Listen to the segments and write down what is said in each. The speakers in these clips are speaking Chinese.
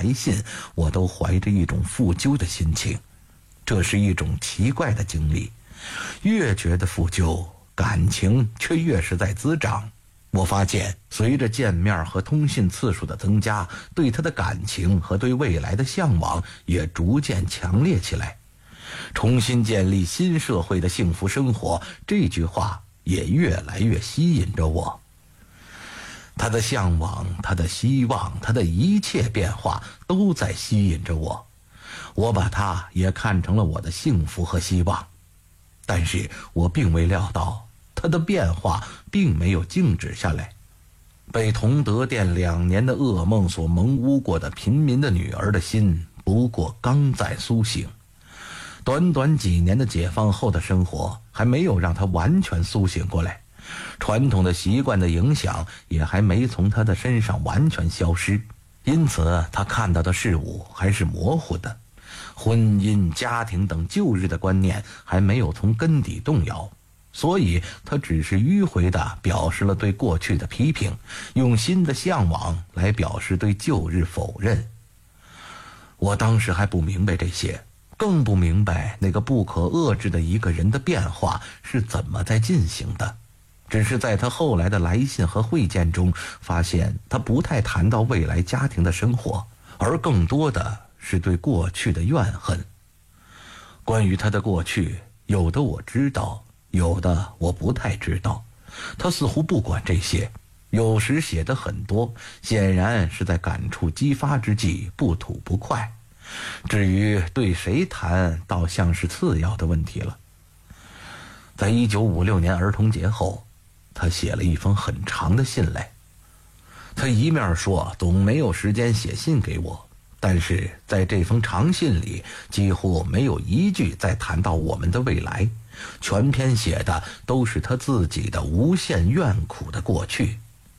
来信，我都怀着一种负疚的心情。这是一种奇怪的经历，越觉得负疚，感情却越是在滋长。我发现随着见面和通信次数的增加，对他的感情和对未来的向往也逐渐强烈起来。重新建立新社会的幸福生活，这句话也越来越吸引着我。他的向往，他的希望，他的一切变化都在吸引着我。我把他也看成了我的幸福和希望。但是我并未料到他的变化并没有静止下来。被同德殿2年的噩梦所蒙污过的平民的女儿的心不过刚在苏醒。短短几年的解放后的生活还没有让他完全苏醒过来，传统的习惯的影响也还没从他的身上完全消失，因此他看到的事物还是模糊的，婚姻、家庭等旧日的观念还没有从根底动摇，所以他只是迂回地表示了对过去的批评，用新的向往来表示对旧日否认。我当时还不明白这些，更不明白那个不可遏制的一个人的变化是怎么在进行的。只是在他后来的来信和会见中，发现他不太谈到未来家庭的生活，而更多的是对过去的怨恨。关于他的过去，有的我知道，有的我不太知道。他似乎不管这些，有时写得很多，显然是在感触激发之际不吐不快。至于对谁谈，倒像是次要的问题了。在1956年儿童节后，他写了一封很长的信来。他一面说总没有时间写信给我，但是在这封长信里几乎没有一句再谈到我们的未来，全篇写的都是他自己的无限怨苦的过去。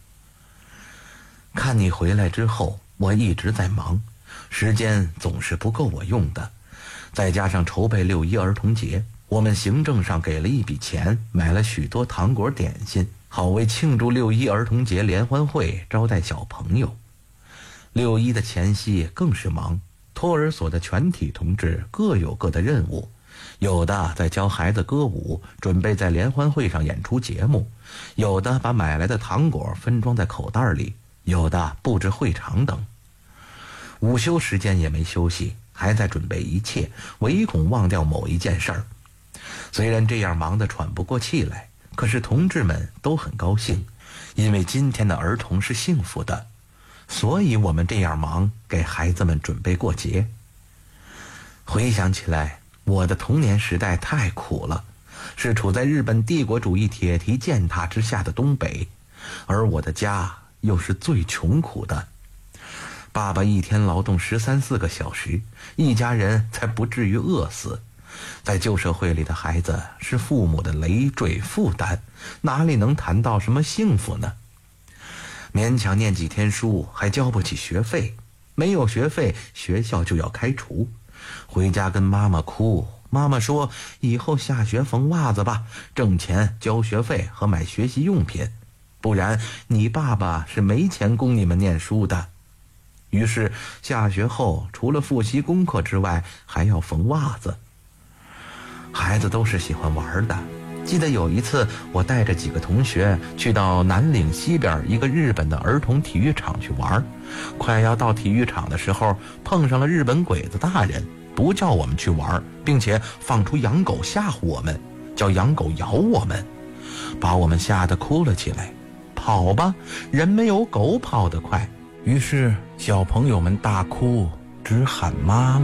看你回来之后，我一直在忙，时间总是不够我用的，再加上筹备6·1儿童节，我们行政上给了一笔钱，买了许多糖果点心，好为庆祝6·1儿童节联欢会招待小朋友。6·1的前夕更是忙，托儿所的全体同志各有各的任务，有的在教孩子歌舞，准备在联欢会上演出节目，有的把买来的糖果分装在口袋里，有的布置会场等。午休时间也没休息，还在准备一切，唯恐忘掉某一件事儿。虽然这样忙得喘不过气来，可是同志们都很高兴，因为今天的儿童是幸福的，所以我们这样忙，给孩子们准备过节。回想起来，我的童年时代太苦了，是处在日本帝国主义铁蹄践踏之下的东北，而我的家又是最穷苦的。爸爸一天劳动13、14个小时，一家人才不至于饿死。在旧社会里的孩子是父母的累赘负担，哪里能谈到什么幸福呢？勉强念几天书，还交不起学费，没有学费，学校就要开除。回家跟妈妈哭，妈妈说以后下学缝袜子吧，挣钱交学费和买学习用品，不然你爸爸是没钱供你们念书的。于是下学后除了复习功课之外，还要缝袜子。孩子都是喜欢玩的，记得有一次我带着几个同学去到南岭西边一个日本的儿童体育场去玩，快要到体育场的时候，碰上了日本鬼子大人，不叫我们去玩，并且放出养狗吓唬我们，叫养狗咬我们，把我们吓得哭了起来。跑吧，人没有狗跑得快。于是小朋友们大哭，只喊妈妈。